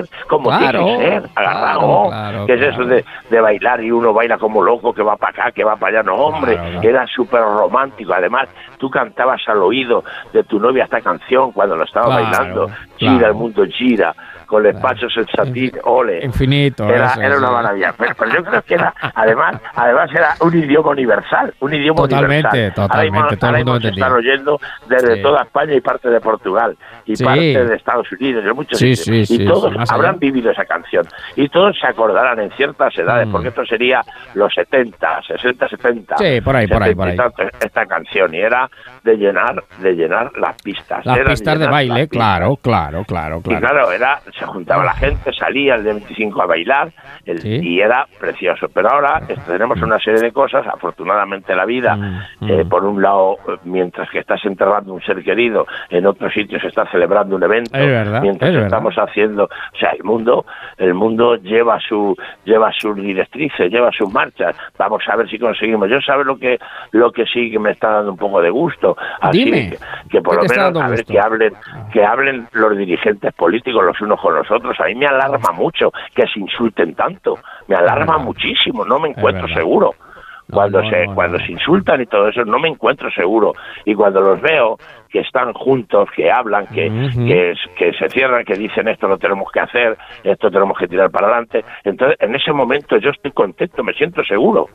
ser como Claro, tiene que ser, agarrado, que es eso de bailar y uno baila como loco, que va para acá, que va para allá, no hombre, era súper romántico, además tú cantabas al oído de tu novia esta canción cuando lo estaba bailando, gira el mundo gira, con los pasos el satín, ole. Infinito. Era una maravilla. Pero yo creo que era, además era un idioma universal. Un idioma totalmente, universal. Totalmente. Ahora mismo se están oyendo desde toda España y parte de Portugal. Y parte de Estados Unidos, de muchos sitios. Y todos habrán vivido esa canción. Y todos se acordarán en ciertas edades, porque esto sería los 70, 60, 70. Sí, por ahí. Esta canción. Y era de llenar las pistas. Las pistas de baile, claro. Y claro, se juntaba la gente, salía el de 25 a bailar y era precioso. Pero ahora tenemos una serie de cosas, afortunadamente la vida, por un lado, mientras que estás enterrando un ser querido, en otro sitio se está celebrando un evento, mientras estamos haciendo, o sea, el mundo lleva sus directrices, lleva sus marchas. Vamos a ver si conseguimos. Yo sabes lo que sí que me está dando un poco de gusto, así que por lo menos a ver que hablen los dirigentes políticos los unos con los otros. A mí me alarma mucho que se insulten tanto, me alarma muchísimo, no me encuentro seguro. Cuando se insultan y todo eso, no me encuentro seguro. Y cuando los veo que están juntos, que hablan, que se cierran, que dicen esto lo tenemos que hacer, esto tenemos que tirar para adelante, entonces en ese momento yo estoy contento, me siento seguro.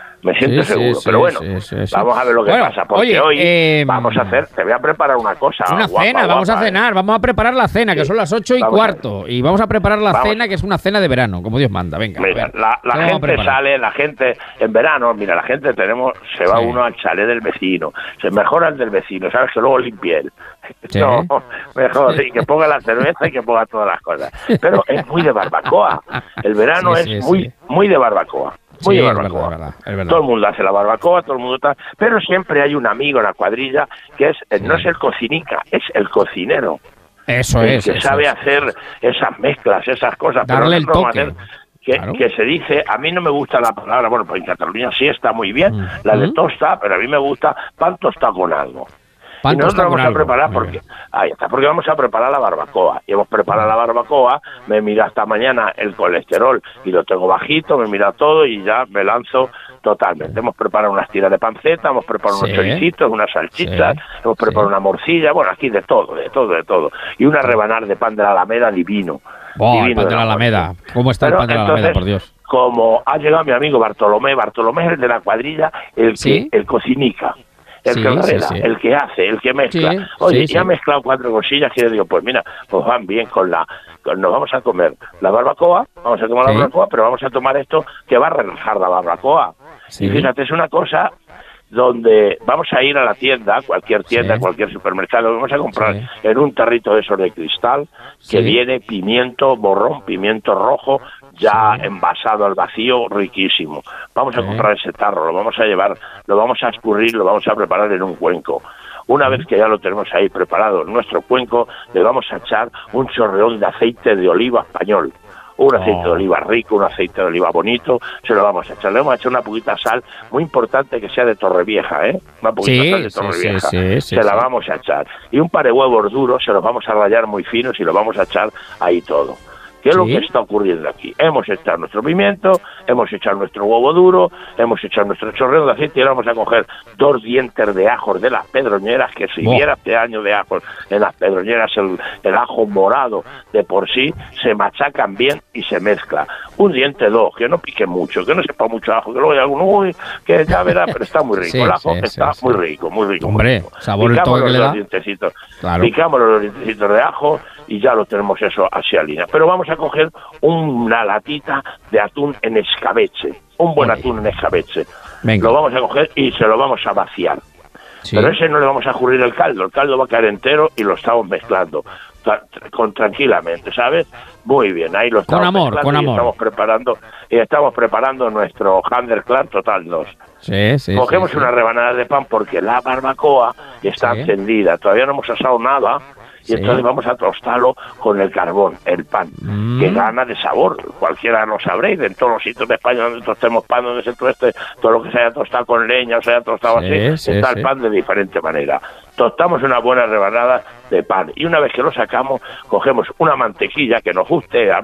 Pero bueno, vamos a ver lo que pasa, porque hoy vamos a hacer, te voy a preparar una cosa. Una cena, vamos a cenar, vamos a preparar la cena, que son las 8:15, y vamos a preparar la cena, que es una cena de verano, como Dios manda, venga. Mira, la gente sale, la gente, en verano, mira, la gente se va uno al chalet del vecino, se mejora el del vecino, sabes que luego limpie él. No, mejor, que ponga la cerveza y que ponga todas las cosas. Pero es muy de barbacoa, el verano es muy de barbacoa. Muy de barbacoa. Es verdad. Todo el mundo hace la barbacoa, todo el mundo está, pero siempre hay un amigo en la cuadrilla que no es el cocinica, es el cocinero. Eso el que sabe hacer esas mezclas, esas cosas. Darle el toque. Que se dice, a mí no me gusta la palabra, bueno, pues en Cataluña sí está muy bien, la de tosta, pero a mí me gusta pan tostado con algo. Y nosotros vamos a preparar porque vamos a preparar la barbacoa. Y hemos preparado la barbacoa, me mira esta mañana el colesterol y lo tengo bajito, me mira todo y ya me lanzo totalmente. Hemos preparado unas tiras de panceta, hemos preparado unos choricitos, unas salchichas, hemos preparado una morcilla, bueno, aquí de todo. Y una rebanada de pan de la Alameda divino. El pan de la Alameda. ¿Cómo está el pan de la Alameda, por Dios? Como ha llegado mi amigo Bartolomé es el de la cuadrilla, el cocinica. El que arregla, el que hace, el que mezcla. Ya ha mezclado 4 cosillas que yo digo, pues mira, pues van bien nos vamos a comer la barbacoa, pero vamos a tomar esto que va a relajar la barbacoa. Y fíjate, es una cosa donde vamos a ir a la tienda, cualquier supermercado, vamos a comprar en un tarrito de esos de cristal, que viene pimiento borrón, pimiento rojo, ya envasado al vacío, riquísimo. Vamos a comprar ese tarro, lo vamos a llevar, lo vamos a escurrir, lo vamos a preparar en un cuenco. Una vez que ya lo tenemos ahí preparado en nuestro cuenco, le vamos a echar un chorreón de aceite de oliva español. Un aceite de oliva rico, un aceite de oliva bonito, se lo vamos a echar. Le vamos a echar una poquita de sal, muy importante que sea de Torrevieja, una poquita de sal de Torrevieja. Se la vamos a echar. Y un par de huevos duros, se los vamos a rallar muy finos y los vamos a echar ahí todo. ¿Qué es lo que está ocurriendo aquí? Hemos echado nuestro pimiento, hemos echado nuestro huevo duro, hemos echado nuestro chorreo de aceite y ahora vamos a coger 2 dientes de ajos de las pedroñeras, que si viera este año de ajos en las pedroñeras, el ajo morado de por sí, se machacan bien y se mezcla. Un diente 2, que no pique mucho, que no sepa mucho ajo, que luego hay alguno, que ya verá, pero está muy rico. El ajo está muy rico. Hombre, sabor el toque que le da. Picamos los dientecitos de ajo y ya lo tenemos eso así a línea. Pero vamos a coger una latita de atún en escabeche, un buen atún en escabeche. Lo vamos a coger y se lo vamos a vaciar. Pero ese no le vamos a escurrir el caldo va a caer entero y lo estamos mezclando tranquilamente, ¿sabes? Muy bien, ahí lo estamos mezclando con amor. Y estamos preparando nuestro Handerclan Total 2. Cogemos una rebanada de pan porque la barbacoa está encendida, todavía no hemos asado nada. Y entonces vamos a tostarlo con el carbón, el pan, que gana de sabor. Cualquiera lo sabréis, en todos los sitios de España donde tostemos pan, donde se tueste, todo lo que se haya tostado con leña o se haya tostado así, está el pan de diferente manera. Tostamos una buena rebanada de pan y una vez que lo sacamos, cogemos una mantequilla que nos guste,